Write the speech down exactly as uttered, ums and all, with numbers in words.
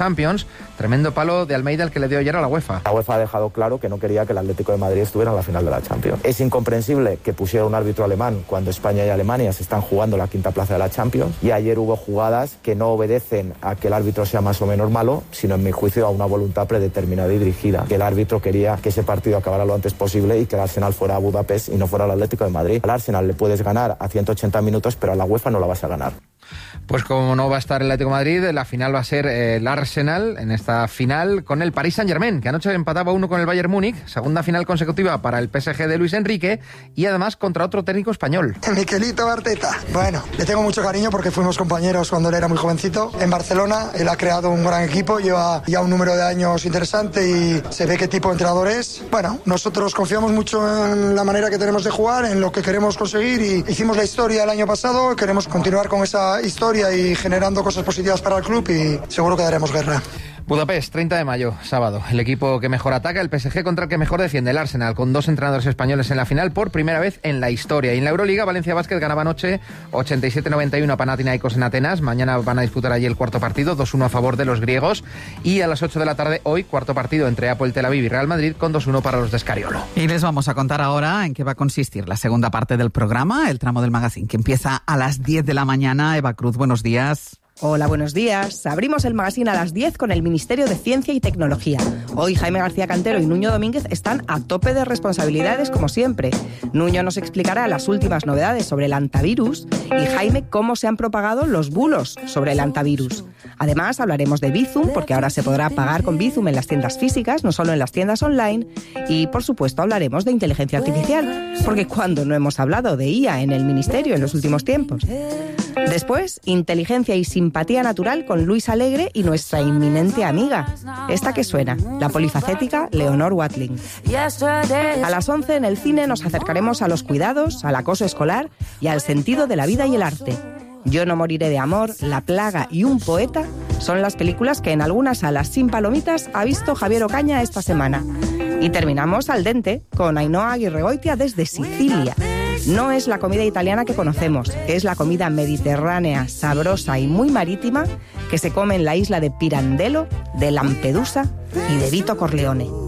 Champions. Tremendo palo de Almeida el que le dio ayer a la UEFA. La UEFA ha dejado claro que no quería que el Atlético de Madrid estuviera en la final de la Champions. Es incomprensible que pusiera un árbitro alemán cuando España y Alemania se están jugando la quinta plaza de la Champions, y ayer hubo jugadas que no obedecen a que el árbitro sea más o menos malo, sino en mi juicio a una voluntad predeterminada y dirigida, que el árbitro quería que ese partido acabara lo antes posible y que el Arsenal fuera a Budapest y no fuera al Atlético de Madrid. Al Arsenal le puedes ganar a ciento ochenta minutos, pero a la UEFA no la vas a ganar. Pues como no va a estar el Atlético de Madrid, la final va a ser el Arsenal en esta final con el Paris Saint-Germain, que anoche empataba uno con el Bayern Múnich, segunda final consecutiva para el P S G de Luis Enrique y además contra otro técnico español. Mikelito Arteta. Bueno, le tengo mucho cariño porque fuimos compañeros cuando él era muy jovencito en Barcelona. Él ha creado un gran equipo, lleva ya un número de años interesante y se ve qué tipo de entrenador es. Bueno, nosotros confiamos mucho en la manera que tenemos de jugar, en lo que queremos conseguir, y hicimos la historia el año pasado, queremos continuar con esa historia y generando cosas positivas para el club y seguro que daremos guerra. Budapest, treinta de mayo, sábado. El equipo que mejor ataca, el P S G, contra el que mejor defiende, el Arsenal, con dos entrenadores españoles en la final por primera vez en la historia. Y en la Euroliga, Valencia Basket ganaba anoche ochenta y siete noventa y uno a Panathinaikos en Atenas. Mañana van a disputar allí el cuarto partido, dos uno a favor de los griegos. Y a las ocho de la tarde, hoy, cuarto partido entre Apple Tel Aviv y Real Madrid, con dos uno para los de Scariolo. Y les vamos a contar ahora en qué va a consistir la segunda parte del programa, el tramo del magazine, que empieza a las diez de la mañana. Eva Cruz, buenos días. Hola, buenos días. Abrimos el magazine a las diez con el Ministerio de Ciencia y Tecnología. Hoy Jaime García Cantero y Nuño Domínguez están a tope de responsabilidades, como siempre. Nuño nos explicará las últimas novedades sobre el antivirus y Jaime cómo se han propagado los bulos sobre el antivirus. Además, hablaremos de Bizum, porque ahora se podrá pagar con Bizum en las tiendas físicas, no solo en las tiendas online. Y, por supuesto, hablaremos de inteligencia artificial, porque cuando no hemos hablado de I A en el Ministerio en los últimos tiempos. Después, inteligencia y simpatía natural con Luis Alegre y nuestra inminente amiga. Esta que suena, la polifacética Leonor Watling. A las once en el cine nos acercaremos a los cuidados, al acoso escolar y al sentido de la vida y el arte. Yo no moriré de amor, La plaga y un poeta son las películas que en algunas salas sin palomitas ha visto Javier Ocaña esta semana. Y terminamos al dente con Ainhoa Aguirregoitia desde Sicilia. No es la comida italiana que conocemos, es la comida mediterránea, sabrosa y muy marítima que se come en la isla de Pirandello, de Lampedusa y de Vito Corleone.